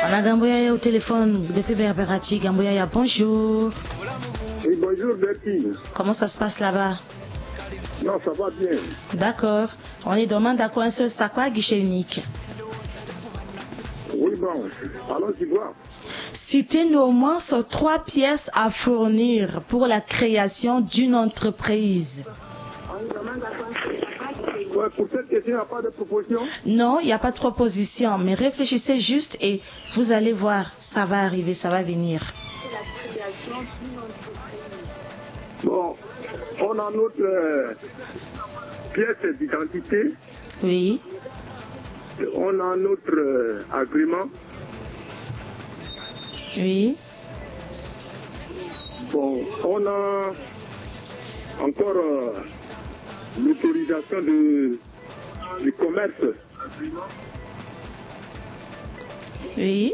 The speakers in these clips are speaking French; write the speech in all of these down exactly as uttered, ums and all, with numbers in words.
On a Gamboyaya au téléphone depuis Berberachi. Gamboyaya, bonjour. Oui, bonjour Betty. Comment ça se passe là-bas? Non, ça va bien. D'accord. On y demande à quoi un seul sac, quoi, guichet unique? Oui, bon, allons-y voir. Citez-nous au moins sur trois pièces à fournir pour la création d'une entreprise. Ouais, pour cette question, il n'y a pas de proposition? Non, il n'y a pas de proposition, mais réfléchissez juste et vous allez voir, ça va arriver, ça va venir. Bon, on a notre euh, pièce d'identité. Oui. On a notre euh, agrément. Oui. Bon, on a encore euh, l'autorisation de, du commerce. Oui.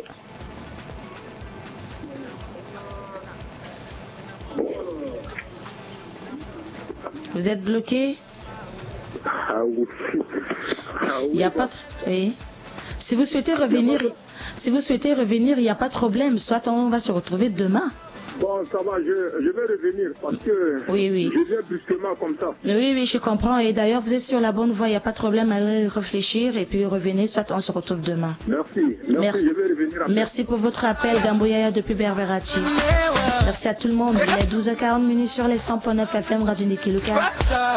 Vous êtes bloqué? Ah oui. Ah oui. Il n'y a pas de... Oui. Si vous souhaitez revenir, si vous souhaitez revenir, il n'y a pas de problème. Soit on va se retrouver demain. Bon, ça va, je, je vais revenir parce que oui, oui. je viens brusquement comme ça. Oui, oui, je comprends. Et d'ailleurs, vous êtes sur la bonne voie. Il n'y a pas de problème. Allez réfléchir et puis revenez. Soit on se retrouve demain. Merci. Merci. Merci. Je vais revenir après. Merci pour votre appel, Gamboyaya depuis Berberachi. Merci à tout le monde. Il est douze heures quarante minutes sur les cent point neuf F M Radio Nikiluka.